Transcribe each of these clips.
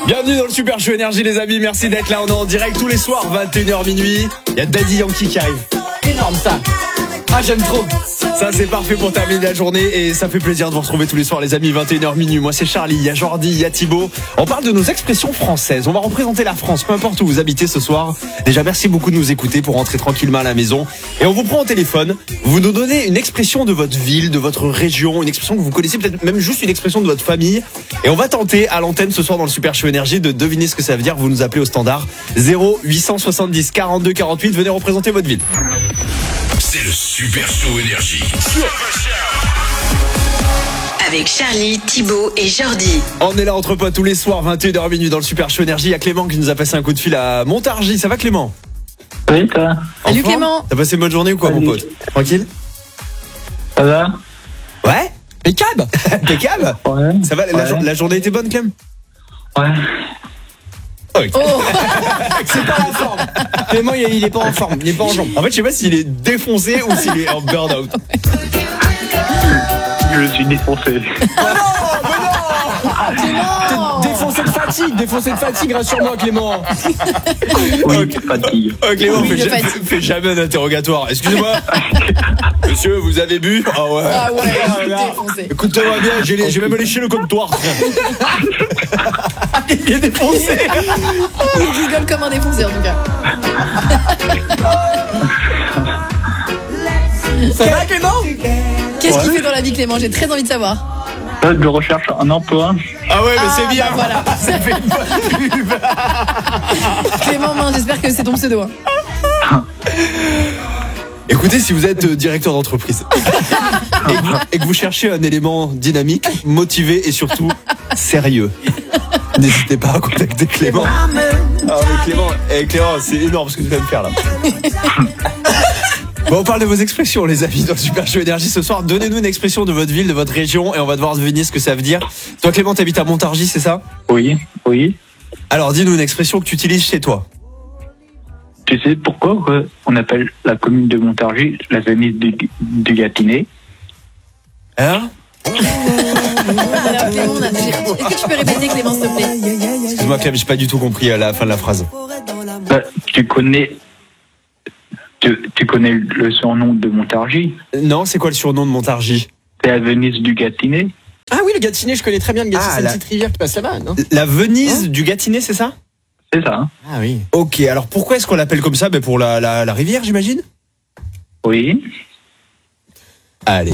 Bienvenue dans le Super Show Énergie les amis, merci d'être là, on est en direct tous les soirs, 21h minuit. Il y a Daddy Yankee qui arrive. Énorme ça. Ah j'aime trop. Ça c'est parfait pour terminer la journée et ça fait plaisir de vous retrouver tous les soirs les amis, 21h minuit. Moi c'est Charlie, il y a Jordi, il y a Thibaut. On parle de nos expressions françaises, on va représenter la France, peu importe où vous habitez ce soir. Déjà merci beaucoup de nous écouter pour rentrer tranquillement à la maison. Et on vous prend au téléphone, vous nous donnez une expression de votre ville, de votre région, une expression que vous connaissez, peut-être même juste une expression de votre famille. Et on va tenter à l'antenne ce soir dans le Super Show Énergie de deviner ce que ça veut dire. Vous nous appelez au standard 0870 42 48, venez représenter votre ville. C'est le Super Show Énergie. Avec Charlie, Thibaut et Jordi. On est là entre potes tous les soirs, 21h minuit dans le Super Show Énergie. Il y a Clément qui nous a passé un coup de fil à Montargis. Ça va Clément? Oui, toi. Salut Clément. T'as passé une bonne journée ou quoi mon pote? Tranquille? Ça va? Ouais? Impeccable. Impeccable? Ouais. Ça va, la journée était bonne Clem? Ouais. Ok. Oh. C'est pas en forme. Clément il est pas en forme, il est pas en jambe. En fait je sais pas s'il est défoncé ou s'il est en burn-out. Je suis défoncé. Clément. Défoncé de fatigue, rassure-moi Clément. Oui, Ok. fatigue. Clément, Oui, de fatigue. fais jamais un interrogatoire. Excusez-moi. Monsieur, vous avez bu? Ah ouais. Ah ouais, là. défoncé. Écoute-moi bien, j'ai même léché le comptoir. Il est défoncé. Il rigole comme un défoncé en tout cas. Ça va Clément? Qu'est-ce qu'il fait dans la vie Clément? J'ai très envie de savoir. Je recherche un emploi. Ah ouais, mais c'est bien. Bah voilà. Ça fait une bonne pub. Clément, j'espère que c'est ton pseudo. Hein. Écoutez, si vous êtes directeur d'entreprise et que vous cherchez un élément dynamique, motivé et surtout sérieux, n'hésitez pas à contacter Clément. Ah mais Clément, c'est énorme ce que tu viens de faire là. Bon, on parle de vos expressions les amis dans le Super Show Énergie ce soir. Donnez-nous une expression de votre ville, de votre région et on va devoir deviner ce que ça veut dire. Toi Clément, t'habites à Montargis, c'est ça? Oui, oui. Alors dis-nous une expression que tu utilises chez toi. Tu sais pourquoi on appelle la commune de Montargis la Venise du Gâtinais? Hein? Alors Clément, est-ce que tu peux répéter Clément s'il te plaît? Excuse-moi Clément, j'ai pas du tout compris à la fin de la phrase. Tu connais le surnom de Montargis? Non, c'est quoi le surnom de Montargis? C'est la Venise du Gâtinais. Ah oui, le Gâtinais, je connais très bien le Gâtinais, Ah, c'est la- une petite rivière qui passe là-bas, non? La Venise du Gâtinais, c'est ça? C'est ça, hein? Ah oui. Ok, alors pourquoi est-ce qu'on l'appelle comme ça? Pour la rivière, j'imagine? Oui. Allez.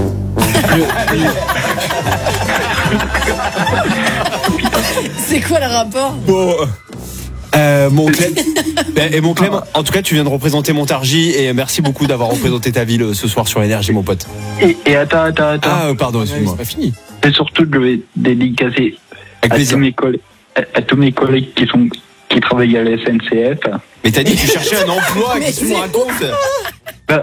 C'est quoi le rapport? Bon. Mon Clem, mon Clem, en tout cas, tu viens de représenter Montargis et merci beaucoup d'avoir représenté ta ville ce soir sur Énergie, mon pote. Et attends. Ah, pardon, excuse-moi. C'est pas fini. Et surtout, je vais dédicacer Avec à plaisir. tous mes collègues qui travaillent à la SNCF. Mais t'as dit que tu cherchais un emploi, Mais qu'est-ce que tu me c'est racontes? Bah.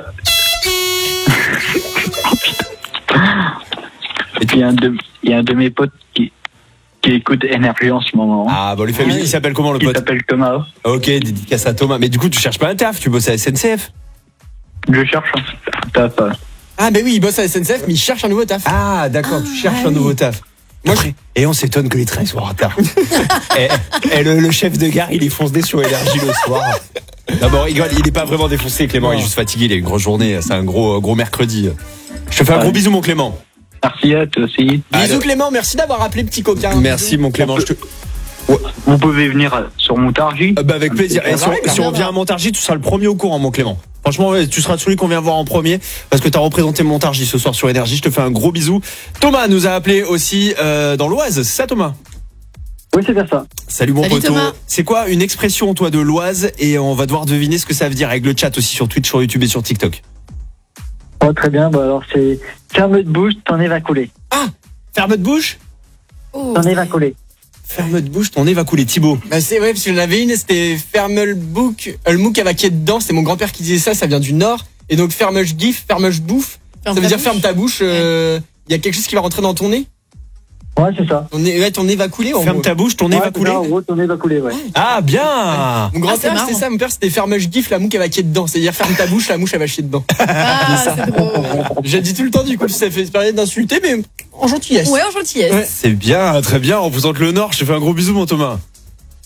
Et puis il y a un de mes potes qui écoute Énergie en ce moment. Ah, bon, il s'appelle comment le Il pote? s'appelle Thomas. Ok, dédicace à Thomas. Mais du coup, tu cherches pas un taf, tu bosses à SNCF? Je cherche un taf. Ah mais oui, il bosse à la SNCF, mais il cherche un nouveau taf. Ah, d'accord, tu cherches un nouveau taf. Et on s'étonne que les trains soient en retard. et le chef de gare, il est foncé sur Énergie le soir. D'abord, il n'est pas vraiment défoncé, Clément, il est juste fatigué, il a une grosse journée, c'est un gros mercredi. Je te fais un gros bisou, mon Clément. Merci à toi aussi. Bisous Clément, merci d'avoir appelé petit coquin. Merci, mon Clément. Vous pouvez venir sur Montargis. Avec plaisir. Et si on vient à Montargis, tu seras le premier au courant, mon Clément. Franchement, ouais, tu seras celui qu'on vient voir en premier parce que tu as représenté Montargis ce soir sur Énergie. Je te fais un gros bisou. Thomas nous a appelé aussi dans l'Oise. C'est ça, Thomas? Oui, c'est bien ça. Salut mon Salut, poteau. Thomas. C'est quoi une expression, toi, de l'Oise? Et on va devoir deviner ce que ça veut dire avec le chat aussi sur Twitch, sur YouTube et sur TikTok. Oh, très bien. Bah, alors, c'est ferme de bouche, t'en es va couler. Ah, ferme de bouche. Oh, T'en es va couler. Ferme de bouche, ton nez va couler. Thibaut. bah c'est vrai, parce que j'en avais une, c'était Fermelbouk, le mouk avec qui est dedans, c'est mon grand-père qui disait ça vient du Nord. Et donc fermeuch gif, fermeuch bouffe, ça veut dire ferme ta bouche, il y a quelque chose qui va rentrer dans ton nez. Ouais, c'est ça. Ton nez va couler en Ferme gros. ta bouche, ton nez Ouais, va c'est couler. ça, en gros, ton nez va couler, ouais. Ah, bien. Mon grand-père c'est c'était marrant. ça, mon père c'était fermeuch gif, la mouque elle va chier dedans. C'est-à-dire ferme ta bouche, la mouche elle va chier dedans. Ah, c'est drôle. J'ai dit tout le temps du coup, ça fait période d'insulter, mais en gentillesse. Ouais, en gentillesse. Ouais. C'est bien, très bien. On représente le Nord. Je te fais un gros bisou, mon Thomas.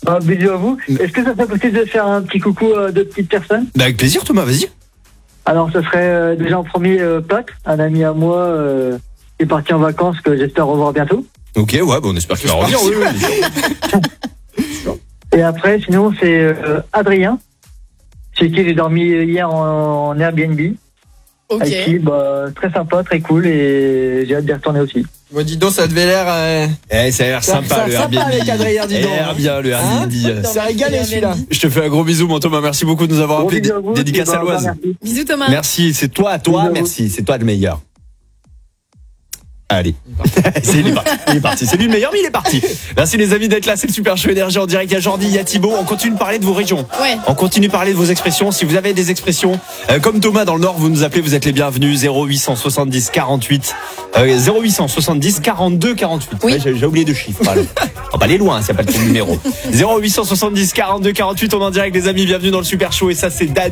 Bisous à vous. Est-ce que ça serait possible de faire un petit coucou à deux petites personnes? Bah, avec plaisir, Thomas, vas-y. Alors, ce serait déjà en premier Pat, un ami à moi qui est parti en vacances que j'espère revoir bientôt. Ok, ouais, on espère qu'il va revenir. Oui. Et après, sinon, c'est Adrien, chez qui j'ai dormi hier en Airbnb. Ok. Avec qui, très sympa, très cool, et j'ai hâte d'y retourner aussi. Bon, dis donc, ça devait l'air. Ça a l'air sympa, le Airbnb. avec Adrien, dis donc. Bien, le Airbnb. Ça régalé celui-là. Je te fais un gros bisou, mon Thomas. Merci beaucoup de nous avoir appelé. Bisous à vous, Dédicace et à l'Oise. merci. Bisous Thomas. Merci, c'est toi, Bisous à vous. merci. C'est toi le meilleur. Allez, il est parti. C'est lui le meilleur, mais il est parti. Merci les amis d'être là. C'est le Super Show Énergie en direct. Il y a Jordi, il y a Thibaut. On continue de parler de vos régions. Ouais. On continue de parler de vos expressions. Si vous avez des expressions comme Thomas dans le Nord, vous nous appelez. Vous êtes les bienvenus. 0870 48 0870 42 48. Oui. Ouais, j'ai oublié de chiffres. On va pas aller loin, c'est pas le numéro. 0870 42 48. On est en direct les amis. Bienvenue dans le Super Show et ça c'est Dan.